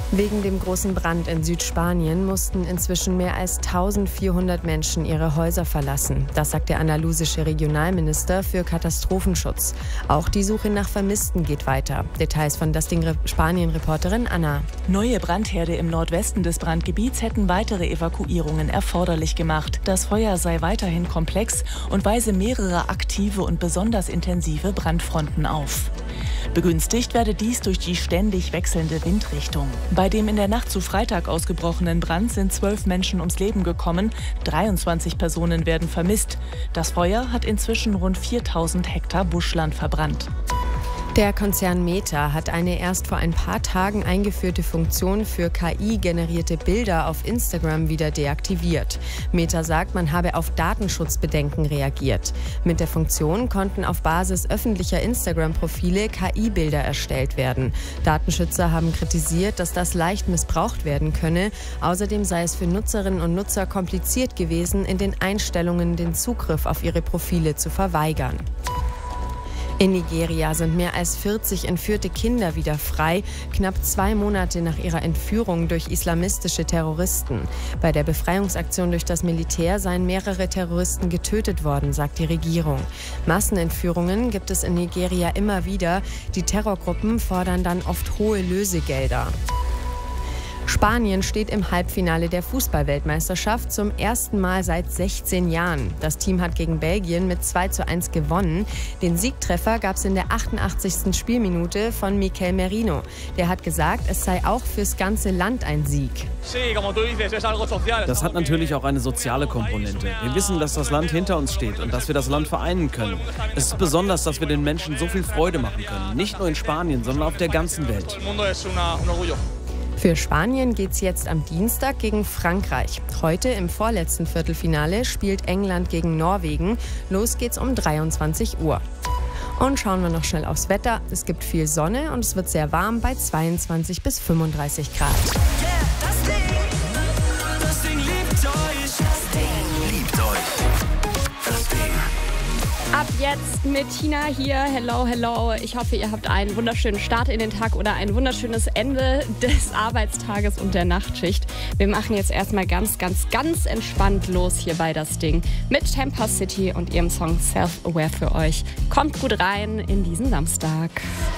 Wegen dem großen Brand in Südspanien mussten inzwischen mehr als 1400 Menschen ihre Häuser verlassen. Das sagt der andalusische Regionalminister für Katastrophenschutz. Auch die Suche nach Vermissten geht weiter. Details von Das Ding Spanien-Reporterin Anna. Neue Brandherde im Nordwesten des Brandgebiets hätten weitere Evakuierungen erforderlich gemacht. Das Feuer sei weiterhin komplex und weise mehrere aktive und besonders intensive Brandfronten auf. Begünstigt werde dies durch die ständig wechselnde Windrichtung. Bei dem in der Nacht zu Freitag ausgebrochenen Brand sind 12 Menschen ums Leben gekommen, 23 Personen werden vermisst. Das Feuer hat inzwischen rund 4000 Hektar Buschland verbrannt. Der Konzern Meta hat eine erst vor ein paar Tagen eingeführte Funktion für KI-generierte Bilder auf Instagram wieder deaktiviert. Meta sagt, man habe auf Datenschutzbedenken reagiert. Mit der Funktion konnten auf Basis öffentlicher Instagram-Profile KI-Bilder erstellt werden. Datenschützer haben kritisiert, dass das leicht missbraucht werden könne. Außerdem sei es für Nutzerinnen und Nutzer kompliziert gewesen, in den Einstellungen den Zugriff auf ihre Profile zu verweigern. In Nigeria sind mehr als 40 entführte Kinder wieder frei, knapp 2 Monate nach ihrer Entführung durch islamistische Terroristen. Bei der Befreiungsaktion durch das Militär seien mehrere Terroristen getötet worden, sagt die Regierung. Massenentführungen gibt es in Nigeria immer wieder. Die Terrorgruppen fordern dann oft hohe Lösegelder. Spanien steht im Halbfinale der Fußball-Weltmeisterschaft zum ersten Mal seit 16 Jahren. Das Team hat gegen Belgien mit 2:1 gewonnen. Den Siegtreffer gab es in der 88. Spielminute von Mikel Merino. Der hat gesagt, es sei auch fürs ganze Land ein Sieg. Das hat natürlich auch eine soziale Komponente. Wir wissen, dass das Land hinter uns steht und dass wir das Land vereinen können. Es ist besonders, dass wir den Menschen so viel Freude machen können. Nicht nur in Spanien, sondern auf der ganzen Welt. Für Spanien geht's jetzt am Dienstag gegen Frankreich. Heute im vorletzten Viertelfinale spielt England gegen Norwegen. Los geht's um 23 Uhr. Und schauen wir noch schnell aufs Wetter. Es gibt viel Sonne und es wird sehr warm bei 22 bis 35 Grad. Das Ding liebt euch. Das Ding liebt euch. Das Ding. Ab jetzt mit Tina hier. Hello, hello. Ich hoffe, ihr habt einen wunderschönen Start in den Tag oder ein wunderschönes Ende des Arbeitstages und der Nachtschicht. Wir machen jetzt erstmal ganz entspannt los hier bei Das Ding mit Temper City und ihrem Song Self-Aware für euch. Kommt gut rein in diesen Samstag.